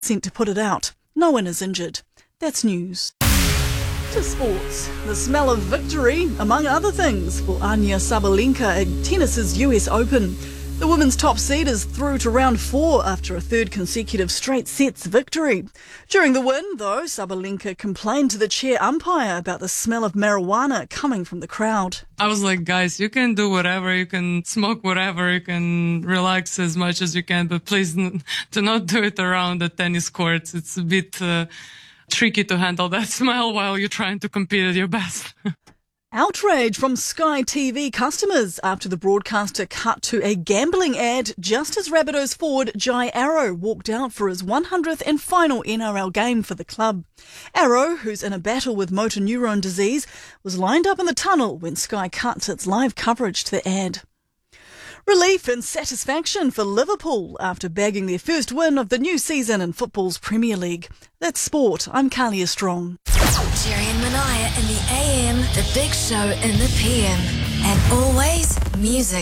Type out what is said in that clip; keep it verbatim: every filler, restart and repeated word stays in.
sent to put it out. No one is injured. That's news. To sports, the smell of victory, among other things, for Anya Sabalenka at tennis's U S Open. The women's top seed is through to round four after a third consecutive straight sets victory. During the win, though, Sabalenka complained to the chair umpire about the smell of marijuana coming from the crowd. I was like, guys, you can do whatever, you can smoke whatever, you can relax as much as you can, but please n- do not do it around the tennis courts. It's a bit uh, tricky to handle that smell while you're trying to compete at your best. Outrage from Sky T V customers after the broadcaster cut to a gambling ad just as Rabbitohs forward Jai Arrow walked out for his one hundredth and final N R L game for the club. Arrow, who's in a battle with motor neurone disease, was lined up in the tunnel when Sky cut its live coverage to the ad. Relief and satisfaction for Liverpool after bagging their first win of the new season in football's Premier League. That's sport. I'm Kalia Strong. Jerry and Manaya in the A M, the Big Show in the P M, and always music.